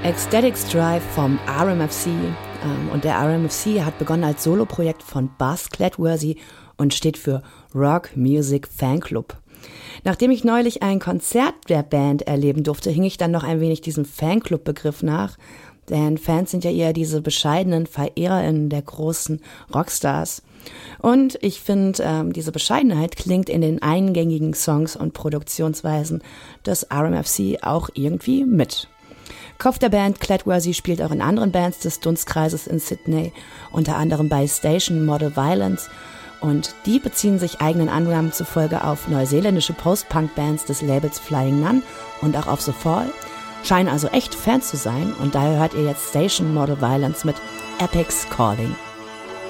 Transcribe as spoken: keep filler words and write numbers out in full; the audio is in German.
Ecstatic Drive vom R M F C. Ähm, und der R M F C hat begonnen als Soloprojekt von Buzz Clatworthy und steht für Rock Music Fan Club. Nachdem ich neulich ein Konzert der Band erleben durfte, hing ich dann noch ein wenig diesem Fanclub-Begriff nach. Denn Fans sind ja eher diese bescheidenen VerehrerInnen der großen Rockstars. Und ich finde, ähm, diese Bescheidenheit klingt in den eingängigen Songs und Produktionsweisen des R M F C auch irgendwie mit. Kopf der Band Clatworthy spielt auch in anderen Bands des Dunstkreises in Sydney, unter anderem bei Station Model Violence, und die beziehen sich eigenen Angaben zufolge auf neuseeländische Post-Punk-Bands des Labels Flying Nun und auch auf The Fall, scheinen also echt Fans zu sein, und daher hört ihr jetzt Station Model Violence mit Epic's Calling.